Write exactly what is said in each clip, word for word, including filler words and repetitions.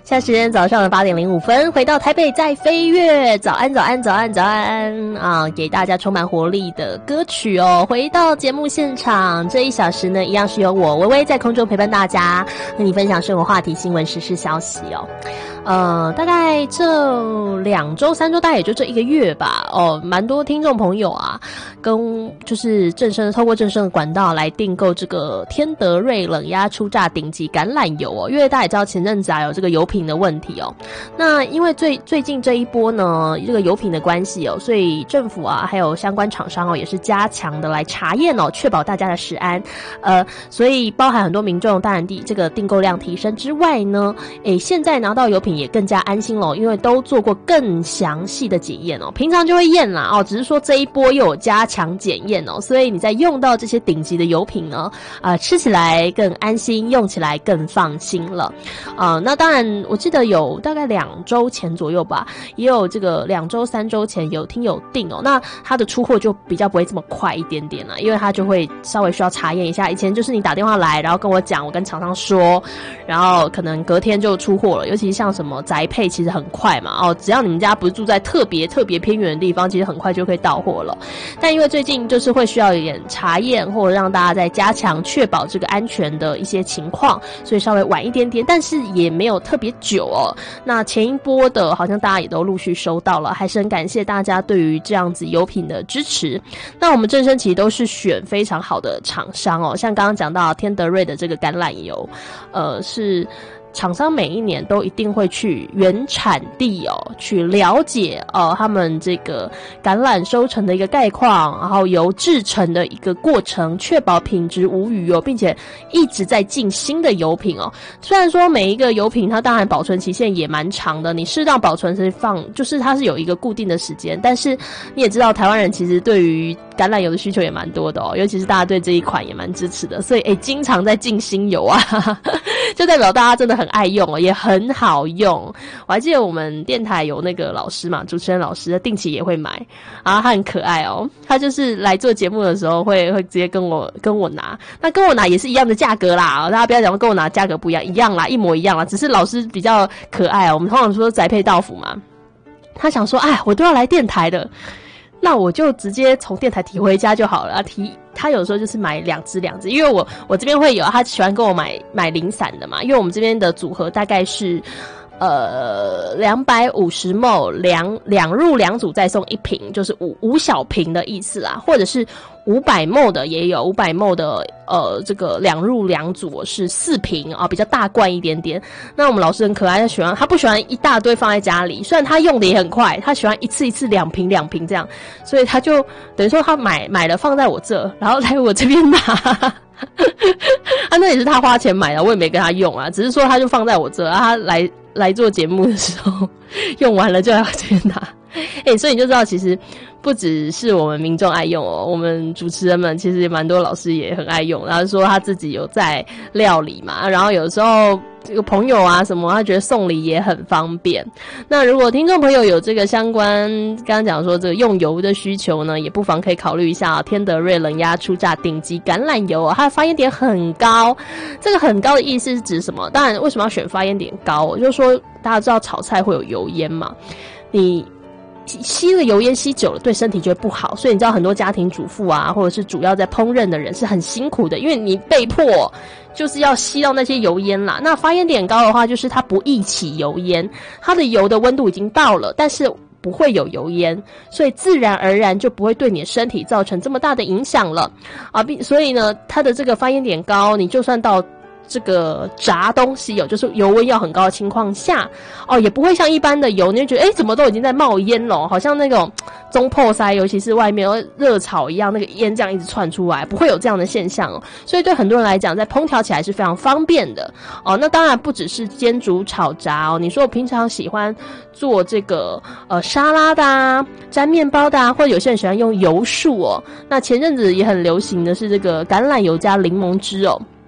现在时间早上的八点零五分，回到台北在飞跃，早安早安早安早安啊！给大家充满活力的歌曲哦。回到节目现场，这一小时呢，一样是由我微微在空中陪伴大家，和你分享生活话题、新闻、时事消息哦。呃，大概这两周、三周，大概也就这一个月吧。哦，蛮多听众朋友啊，跟就是正声透过正声的管道来订购这个天德瑞冷压初榨顶级橄榄油哦。因为大家也知道前阵子啊有这个油品的问题哦。那因为最最近这一波呢，这个油品的关系哦，所以政府啊还有相关厂商哦，也是加强的来查验哦，确保大家的食安。呃，所以包含很多民众当然地这个订购量提升之外呢，诶，现在拿到油品也更加安心了，因为都做过更详细的检验哦。平常就会验啦哦，只是说这一波又有加强检验哦，所以你在用到这些顶级的油品呢，啊、呃，吃起来更安心，用起来更放心了。啊、呃，那当然，我记得有大概两周前左右吧，也有这个两周、三周前有听友订哦，那它的出货就比较不会这么快一点点啦，因为它就会稍微需要查验一下。以前就是你打电话来，然后跟我讲，我跟厂商说，然后可能隔天就出货了，尤其像什么宅配其实很快嘛，哦，只要你们家不是住在特别特别偏远的地方，其实很快就可以到货了。但因为最近就是会需要一点查验，或者让大家再加强确保这个安全的一些情况，所以稍微晚一点点，但是也没有特别久哦。那前一波的好像大家也都陆续收到了，还是很感谢大家对于这样子油品的支持。那我们正声其实都是选非常好的厂商哦，像刚刚讲到天德瑞的这个橄榄油，呃是。厂商每一年都一定会去原产地哦，去了解呃他们这个橄榄收成的一个概况，然后由制成的一个过程，确保品质无虞哦，并且一直在进新的油品哦。虽然说每一个油品它当然保存期限也蛮长的，你适当保存是放，就是它是有一个固定的时间，但是你也知道台湾人其实对于橄榄油的需求也蛮多的哦，尤其是大家对这一款也蛮支持的，所以诶经常在进新油啊，就代表大家真的很爱用哦，也很好用。我还记得我们电台有那个老师嘛，主持人老师定期也会买，然后他很可爱哦，他就是来做节目的时候会会直接跟我跟我拿，那跟我拿也是一样的价格啦，大家不要讲跟我拿价格不一样，一样啦，一模一样啦，只是老师比较可爱哦。我们通常说宅配到府嘛，他想说，哎，我都要来电台的。那我就直接从电台提回家就好了。提他有时候就是买两支两支，因为我我这边会有，他喜欢跟我买买零散的嘛，因为我们这边的组合大概是呃两百五十 ml 两两入两组再送一瓶，就是五五小瓶的意思啦，或者是五百 ml 的也有，五百 ml 的呃这个两入两组是四瓶啊，比较大罐一点点。那我们老师很可爱，他喜欢他不喜欢一大堆放在家里，虽然他用的也很快，他喜欢一次一次两瓶两瓶这样，所以他就等于说他买买了放在我这，然后来我这边拿。啊，那也是他花钱买的，我也没跟他用啊，只是说他就放在我这，啊、他来来做节目的时候用完了就要直接拿。哎、欸，所以你就知道其实不只是我们民众爱用哦，我们主持人们其实也蛮多老师也很爱用，然后说他自己有在料理嘛，然后有时候这个朋友啊什么，他觉得送礼也很方便。那如果听众朋友有这个相关刚刚讲说这个用油的需求呢，也不妨可以考虑一下、哦、天德瑞冷压初榨顶级橄榄油、哦、它的发烟点很高。这个很高的意思是指什么？当然为什么要选发烟点高，就是说大家知道炒菜会有油烟嘛，你吸了油烟吸久了对身体就会不好，所以你知道很多家庭主妇啊，或者是主要在烹饪的人是很辛苦的，因为你被迫就是要吸到那些油烟啦。那发烟点高的话，就是它不易起油烟，它的油的温度已经到了，但是不会有油烟，所以自然而然就不会对你的身体造成这么大的影响了啊。并所以呢，它的这个发烟点高，你就算到这个炸东西有、哦、就是油温要很高的情况下哦，也不会像一般的油你就觉得诶怎么都已经在冒烟了，好像那种中破塞尤其是外面热炒一样，那个烟这样一直窜出来，不会有这样的现象哦。所以对很多人来讲在烹调起来是非常方便的哦。那当然不只是煎煮炒炸哦，你说我平常喜欢做这个呃沙拉的啊，沾面包的啊，或者有些人喜欢用油树哦。那前阵子也很流行的是这个橄榄油加柠檬汁哦。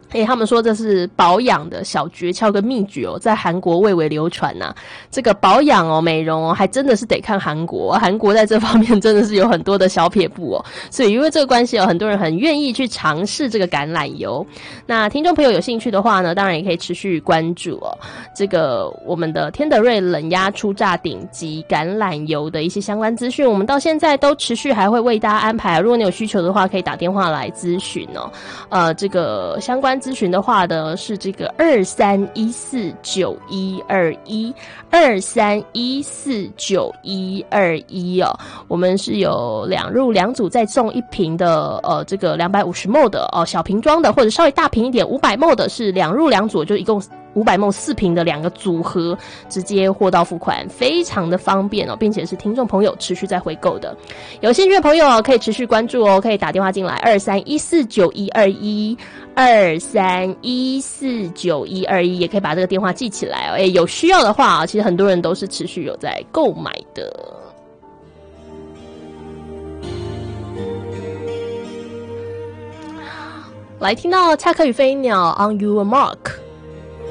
哎、欸，他们说这是保养的小诀窍跟秘诀哦，在韩国蔚为流传呐。这个保养哦、美容哦，还真的是得看韩国。韩国在这方面真的是有很多的小撇步哦，所以因为这个关系哦，很多人很愿意去尝试这个橄榄油。那听众朋友有兴趣的话呢，当然也可以持续关注哦，这个我们的天德瑞冷压初榨顶级橄榄油的一些相关资讯，我们到现在都持续还会为大家安排。如果你有需求的话，可以打电话来咨询哦。呃，这个相关咨询的话呢，是这个二三一四九一二一二三一四九一二一哦。我们是有两入两组，再送一瓶的呃这个两百五十 ml 的哦、呃、小瓶装的，或者稍微大瓶一点五百 ml 的，是两入两组，就一共五百 ml 四瓶的两个组合，直接货到付款，非常的方便哦，并且是听众朋友持续在回购的。有兴趣的朋友可以持续关注哦，可以打电话进来二三一四九一二一二三一四九一二一，也可以把这个电话记起来哦。哎，有需要的话，其实很多人都是持续有在购买的。来，听到恰克与飞鸟 On Your Mark。